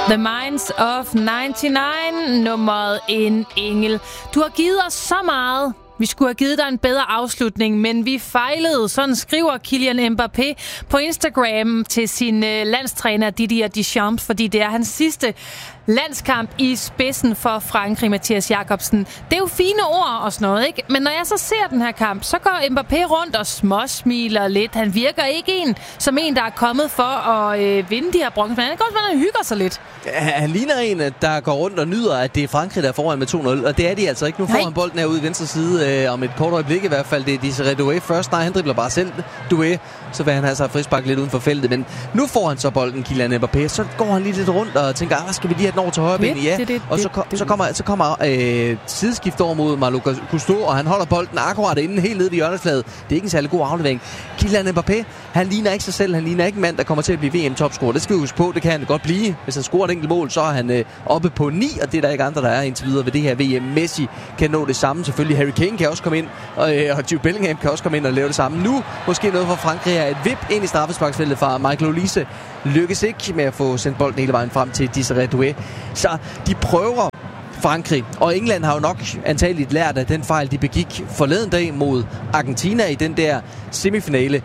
The Minds of 99, nummeret En Engel. Du har givet os så meget. Vi skulle have givet dig en bedre afslutning, men vi fejlede. Sådan skriver Kylian Mbappé på Instagram til sin landstræner Didier Deschamps, fordi det er hans sidste landskamp i spidsen for Frankrig, Mathias Jacobsen. Det er jo fine ord og sådan noget, ikke? Men når jeg så ser den her kamp, så går Mbappé rundt og småsmiler lidt. Han virker ikke som en, der er kommet for at vinde de her bronze, men han kan godt være, han hygger sig lidt. Han ligner en, der går rundt og nyder, at det er Frankrig, der er foran med 2-0, og det er de altså ikke. Nu får han bolden herude i venstre side om et kort øjeblik i hvert fald. Det er Desiré Doué først. Nej, han dribler bare selv Doué, så vil han have sig frispark lidt uden for feltet, men nu får han så bolden, Kylian Mbappé. Så går han lige lidt rundt og tænker, hvad skal vi lige have den over til højre ben? Ja, og så kommer sideskift over mod Malo Gusto, og han holder bolden akkurat inden, helt nede ved hjørnefladet. Det er ikke en særlig god aflevering. Kylian Mbappé, han ligner ikke sig selv, han ligner ikke en mand, der kommer til at blive VM-topscorer. Det skal vi huske på, det kan han godt blive. Hvis han scorer et enkelt mål, så er han oppe på 9, og det er der ikke andre, der er indtil videre ved det her VM. Messi kan nå det samme, selvfølgelig. Harry Kane kan også komme ind, og Jude Bellingham kan også komme ind og lave det samme. Nu måske noget for Frankrig er et vip ind i straffesparksfeltet fra Michael Olise. Lykkes ikke med at få sendt bolden hele vejen frem til Desiré Doué. Så de prøver Frankrig, og England har jo nok antageligt lært af den fejl, de begik forleden dag mod Argentina i den der semifinale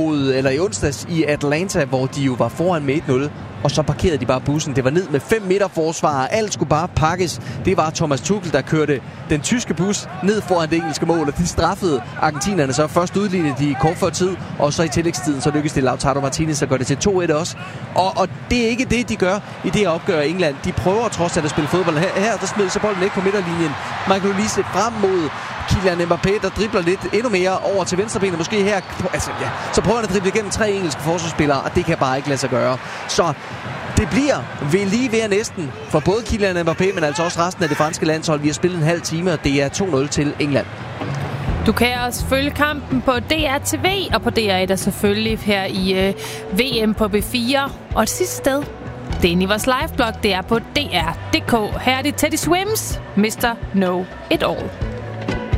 i onsdags i Atlanta, hvor de jo var foran med 1-0. Og så parkerede de bare bussen. Det var ned med 5 meter forsvar. Alt skulle bare pakkes. Det var Thomas Tuchel, der kørte den tyske bus ned foran det engelske mål. Og de straffede argentinerne så. Først udlignede de kort før tid, og så i tillægstiden, så lykkedes det Lautaro Martinez at gøre det til 2-1 også. Og det er ikke det, de gør i det her opgør i England. De prøver trods at spille fodbold. Her der smider så bolden ikke på midterlinjen. Michael Olise frem mod Kylian Mbappé, der dribler lidt endnu mere over til venstrebenet. Måske her, så prøver han at drible igennem 3 engelske forsvarsspillere, og det kan bare ikke lade sig gøre. Så det bliver lige ved næsten for både Kylian Mbappé, men altså også resten af det franske landshold. Vi har spillet en halv time, og det er 2-0 til England. Du kan også følge kampen på DRTV og på DR1 og selvfølgelig her i VM på B4. Og et sidste sted, det er i vores liveblog, det er på DR.dk. Her er det Teddy Swims, Mr. Know It All.